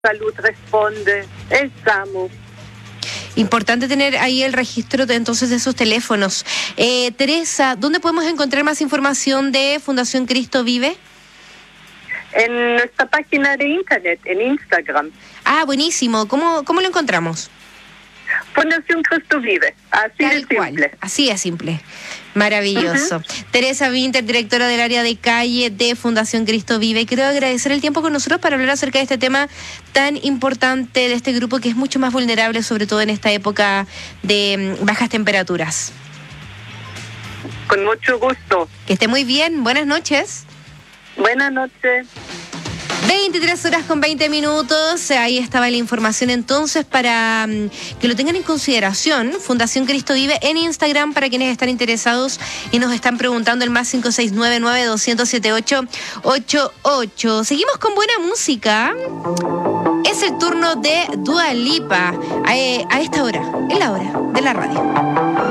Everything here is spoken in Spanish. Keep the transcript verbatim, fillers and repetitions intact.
Salud Responde, el SAMU. Importante tener ahí el registro de, entonces de esos teléfonos. Eh, Teresa, ¿dónde podemos encontrar más información de Fundación Cristo Vive? En nuestra página de internet, en Instagram. Ah, buenísimo. ¿Cómo, cómo lo encontramos? Fundación Cristo Vive, así Tal de simple. cual. Así es simple. Maravilloso. Uh-huh. Teresa Winter, directora del área de calle de Fundación Cristo Vive. Quiero agradecer el tiempo con nosotros para hablar acerca de este tema tan importante de este grupo que es mucho más vulnerable, sobre todo en esta época de bajas temperaturas. Con mucho gusto. Que esté muy bien. Buenas noches. Buenas noches. veintitrés horas con veinte minutos, ahí estaba la información entonces para um, que lo tengan en consideración. Fundación Cristo Vive en Instagram para quienes están interesados y nos están preguntando el más cinco seis nueve nueve dos cero siete ocho ocho ocho. Seguimos con buena música. Es el turno de Dua Lipa a, a esta hora, en la hora de la radio.